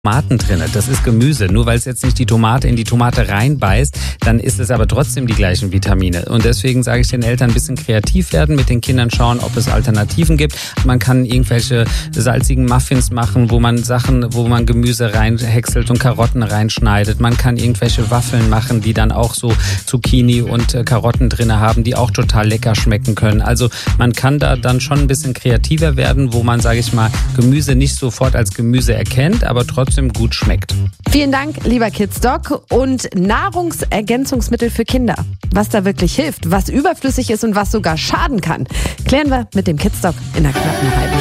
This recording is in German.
Tomaten drin. Das ist Gemüse. Nur weil es jetzt nicht die Tomate in die Tomate reinbeißt, dann ist es aber trotzdem die gleichen Vitamine. Und deswegen sage ich den Eltern, ein bisschen kreativ werden, mit den Kindern schauen, ob es Alternativen gibt. Man kann irgendwelche salzigen Muffins machen, wo man Gemüse reinhäckselt und Karotten reinschneidet. Man kann irgendwelche Waffeln machen, die dann auch so Zucchini und Karotten drin haben, die auch total lecker schmecken können. Also man kann da dann schon ein bisschen kreativer werden, wo man, sage ich mal, Gemüse nicht sofort als Gemüse erkennt, aber trotzdem gut schmeckt. Vielen Dank, lieber Kidsdoc. Und Nahrungsergänzungsmittel für Kinder. Was da wirklich hilft, was überflüssig ist und was sogar schaden kann, klären wir mit dem Kidsdoc in einer knappen halben Stunde.